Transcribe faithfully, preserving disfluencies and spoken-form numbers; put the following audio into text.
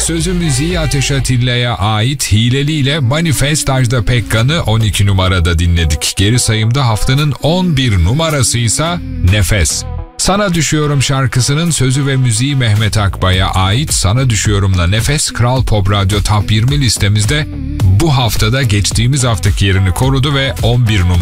Sözü müziği Ateş Atilla'ya ait Hileli ile Manifest Ajda Pekkan'ı on iki numarada dinledik. Geri sayımda haftanın on bir numarasıysa Nefes. Sana Düşüyorum şarkısının sözü ve müziği Mehmet Akbay'a ait. Sana Düşüyorum'la Nefes Kral Pop Radyo Top yirmi listemizde bu haftada geçtiğimiz haftaki yerini korudu ve on bir numara